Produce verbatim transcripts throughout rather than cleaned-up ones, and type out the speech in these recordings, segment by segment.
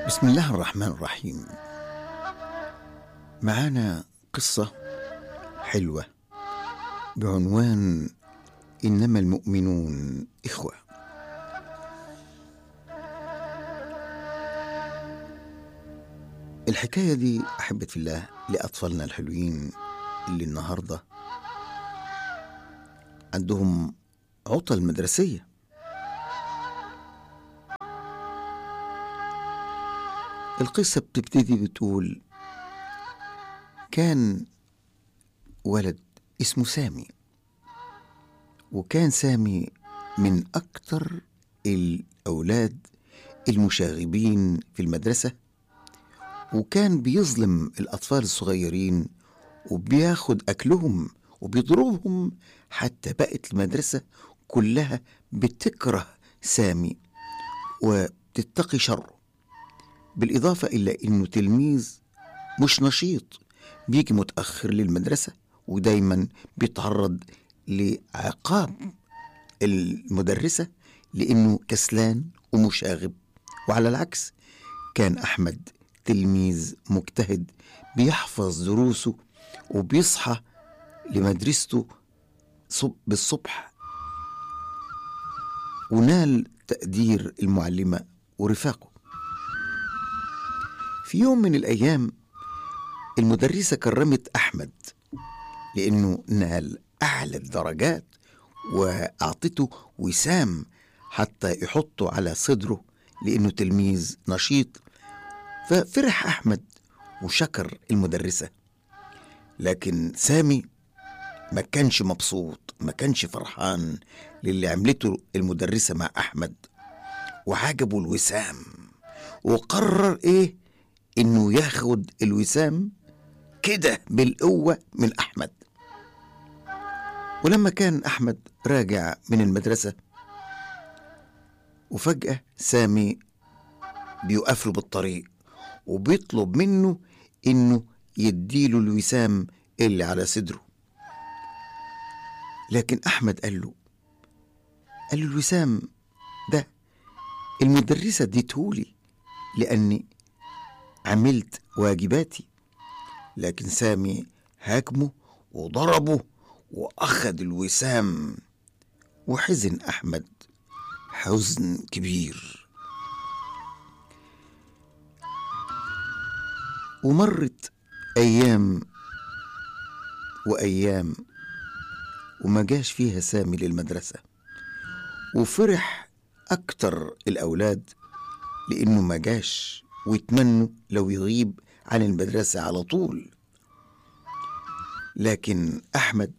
بسم الله الرحمن الرحيم. معانا قصة حلوة بعنوان إنما المؤمنون إخوة. الحكاية دي أحبة في الله لأطفالنا الحلوين اللي النهاردة عندهم عطل مدرسية. القصة بتبتدي بتقول: كان ولد اسمه سامي، وكان سامي من أكتر الأولاد المشاغبين في المدرسة، وكان بيظلم الأطفال الصغيرين وبياخد أكلهم وبيضربهم، حتى بقت المدرسة كلها بتكره سامي وبتتقي شره. بالإضافة إلى أنه تلميذ مش نشيط، بيجي متأخر للمدرسة ودايما بيتعرض لعقاب المدرسة لأنه كسلان ومشاغب. وعلى العكس كان أحمد تلميذ مجتهد، بيحفظ دروسه وبيصحى لمدرسته بالصبح، ونال تقدير المعلمة ورفاقه. في يوم من الأيام المدرسة كرمت أحمد لأنه نال أعلى الدرجات، وأعطته وسام حتى يحطه على صدره لأنه تلميذ نشيط. ففرح أحمد وشكر المدرسة، لكن سامي ما كانش مبسوط، ما كانش فرحان للي عملته المدرسة مع أحمد، وعجبه الوسام وقرر إيه إنه ياخد الوسام كده بالقوة من أحمد. ولما كان أحمد راجع من المدرسة وفجأة سامي بيوقف له بالطريق وبيطلب منه إنه يديله الوسام اللي على صدره. لكن أحمد قال له قال له الوسام ده المدرسة اديتهولي لأني عملت واجباتي. لكن سامي هاجمه وضربه وأخذ الوسام، وحزن أحمد حزن كبير. ومرت أيام وأيام وما جاش فيها سامي للمدرسة، وفرح أكتر الأولاد لأنه ما جاش، ويتمنوا لو يغيب عن المدرسة على طول. لكن أحمد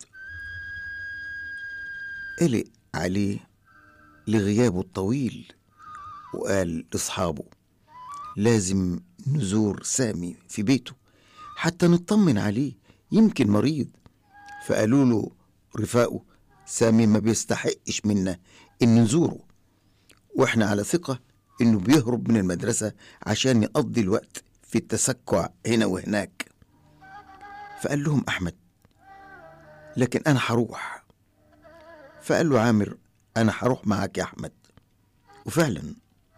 قلق عليه لغيابه الطويل، وقال لأصحابه لازم نزور سامي في بيته حتى نطمن عليه، يمكن مريض. فقالوا له رفاقه سامي ما بيستحقش منا إن نزوره، وإحنا على ثقة إنه بيهرب من المدرسة عشان يقضي الوقت في التسكع هنا وهناك. فقال لهم أحمد لكن أنا هروح. فقال له عامر أنا هروح معاك يا أحمد. وفعلا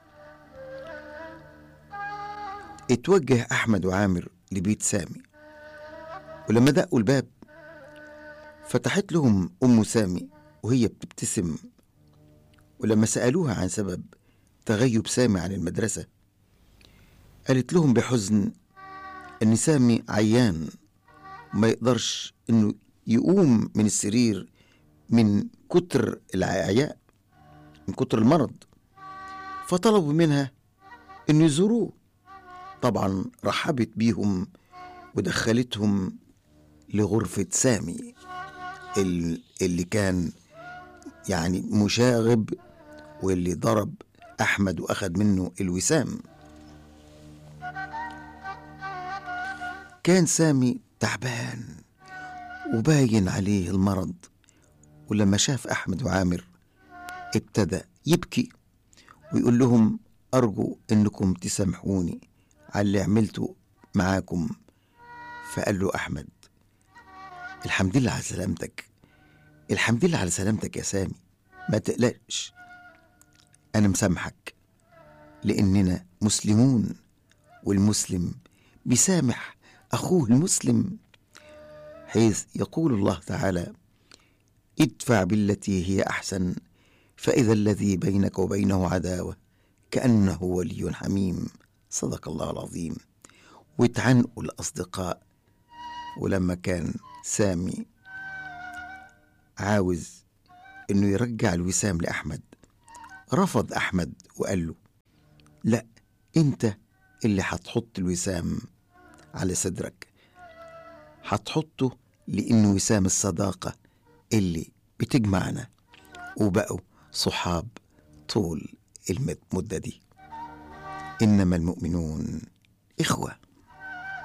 اتوجه أحمد وعامر لبيت سامي، ولما دقوا الباب فتحت لهم أم سامي وهي بتبتسم. ولما سألوها عن سبب تغيب سامي عن المدرسة قالت لهم بحزن أن سامي عيان وما يقدرش أنه يقوم من السرير من كتر العياء، من كتر المرض، فطلبوا منها أن يزوروه. طبعا رحبت بيهم ودخلتهم لغرفة سامي اللي كان يعني مشاغب، واللي ضرب أحمد وأخذ منه الوسام. كان سامي تعبان وباين عليه المرض، ولما شاف أحمد وعامر ابتدى يبكي ويقول لهم أرجو أنكم تسامحوني على اللي عملته معاكم. فقال له أحمد الحمد لله على سلامتك، الحمد لله على سلامتك يا سامي، ما تقلقش، أنا مسامحك لأننا مسلمون والمسلم بيسامح أخوه المسلم، حيث يقول الله تعالى: ادفع بالتي هي أحسن فإذا الذي بينك وبينه عداوة كأنه ولي حميم. صدق الله العظيم. واتعنقوا الأصدقاء، ولما كان سامي عاوز إنه يرجع الوسام لأحمد، رفض أحمد وقال له: لا، أنت اللي هتحط الوسام على صدرك، هتحطه لأنه وسام الصداقة اللي بتجمعنا. وبقوا صحاب طول المدة دي. إنما المؤمنون إخوة.